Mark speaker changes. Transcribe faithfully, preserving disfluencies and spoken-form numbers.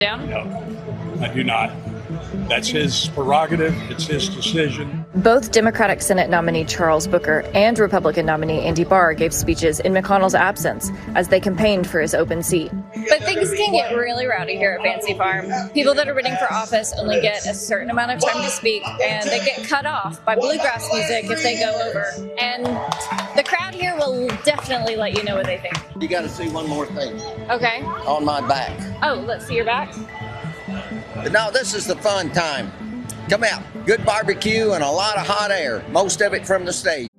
Speaker 1: Down?
Speaker 2: No, I do not. That's his prerogative. It's his decision.
Speaker 1: Both Democratic Senate nominee Charles Booker and Republican nominee Andy Barr gave speeches in McConnell's absence as they campaigned for his open seat. But things can get really rowdy here at Fancy Farm. People that are running for office only get a certain amount of time to speak, and they get cut off by bluegrass music if they go over. And the crowd here will definitely let you know what they think.
Speaker 3: You got to see one more thing.
Speaker 1: Okay.
Speaker 3: On my back.
Speaker 1: Oh, let's see your back.
Speaker 3: No, this is the fun time. Come out. Good barbecue and a lot of hot air. Most of it from the stage.